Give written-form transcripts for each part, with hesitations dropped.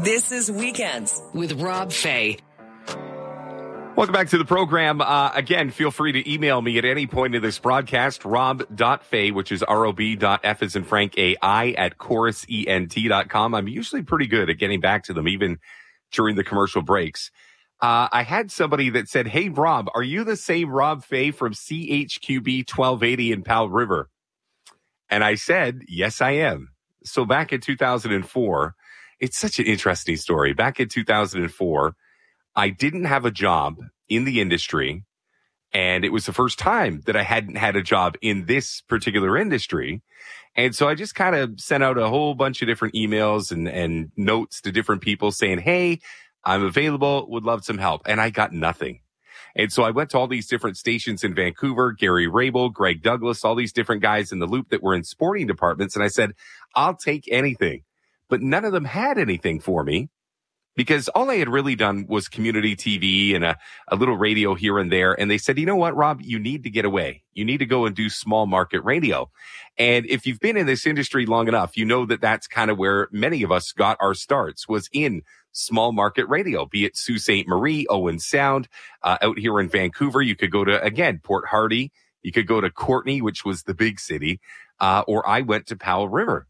This is Weekends with Rob Fay. Welcome back to the program. Again, feel free to email me at any point in this broadcast, rob.fay, which is rob.f as in Frank AI at chorusent.com. I'm usually pretty good at getting back to them, even during the commercial breaks. I had somebody that said, hey, Rob, are you the same Rob Fay from CHQB 1280 in Powell River? And I said, yes, I am. So back in 2004, it's such an interesting story. Back in 2004, I didn't have a job in the industry, and it was the first time that I hadn't had a job in this particular industry. And so I just kind of sent out a whole bunch of different emails and notes to different people saying, hey, I'm available, would love some help. And I got nothing. And so I went to all these different stations in Vancouver, Gary Rabel, Greg Douglas, all these different guys in the loop that were in sporting departments. And I said, I'll take anything. But none of them had anything for me, because all I had really done was community TV and a little radio here and there. And they said, you know what, Rob, you need to get away. You need to go and do small market radio. And if you've been in this industry long enough, you know that that's kind of where many of us got our starts, was in small market radio, be it Sault Ste. Marie, Owen Sound, out here in Vancouver. You could go to, again, Port Hardy. You could go to Courtenay, which was the big city, or I went to Powell River.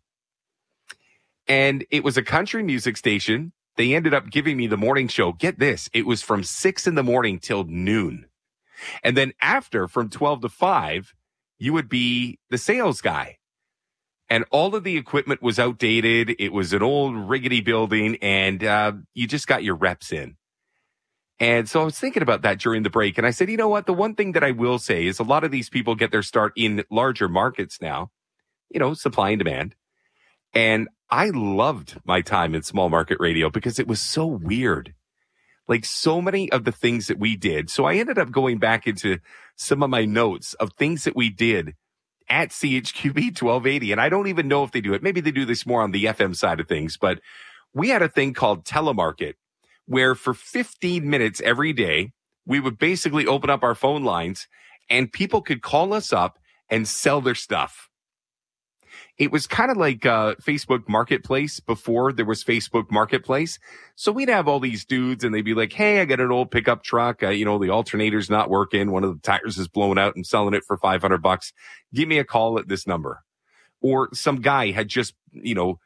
And it was a country music station. They ended up giving me the morning show. Get this. It was from 6 a.m. till noon. And then after, from 12 to 5, you would be the sales guy. And all of the equipment was outdated. It was an old rickety building, and you just got your reps in. And so I was thinking about that during the break. And I said, you know what? The one thing that I will say is a lot of these people get their start in larger markets now, you know, supply and demand. And I loved my time in small market radio because it was so weird. Like so many of the things that we did. So I ended up going back into some of my notes of things that we did at CHQB 1280. And I don't even know if they do it. Maybe they do this more on the FM side of things. But we had a thing called telemarket, where for 15 minutes every day, we would basically open up our phone lines and people could call us up and sell their stuff. It was kind of like Facebook Marketplace before there was Facebook Marketplace. So we'd have all these dudes and they'd be like, hey, I got an old pickup truck. You know, the alternator's not working. One of the tires is blown out and selling it for $500. Give me a call at this number. Or some guy had just, you know,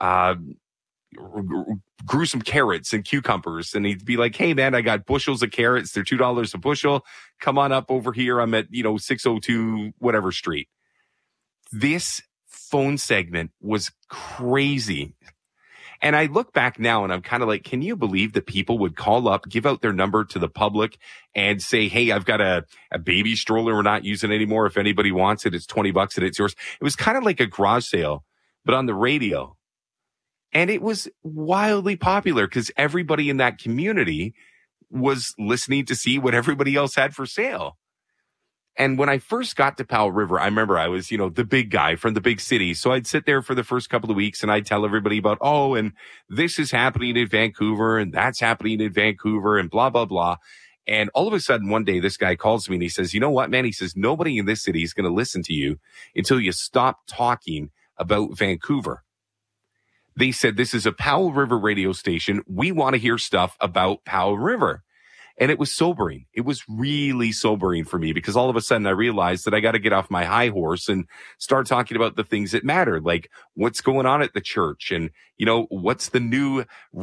grew some carrots and cucumbers. And he'd be like, hey, man, I got bushels of carrots. They're $2 a bushel. Come on up over here. I'm at, 602 whatever street. This phone segment was crazy. And I look back now and I'm kind of like, can you believe that people would call up, give out their number to the public and say, hey, I've got a baby stroller we're not using anymore. If anybody wants it, it's $20 and it's yours. It was kind of like a garage sale, but on the radio. And it was wildly popular because everybody in that community was listening to see what everybody else had for sale. And when I first got to Powell River, I remember I was, the big guy from the big city. So I'd sit there for the first couple of weeks and I'd tell everybody about, and this is happening in Vancouver and that's happening in Vancouver and blah, blah, blah. And all of a sudden one day this guy calls me and he says, you know what, man? He says, nobody in this city is going to listen to you until you stop talking about Vancouver. They said, this is a Powell River radio station. We want to hear stuff about Powell River. And it was sobering. It was really sobering for me because all of a sudden I realized that I got to get off my high horse and start talking about the things that matter, like what's going on at the church and, what's the new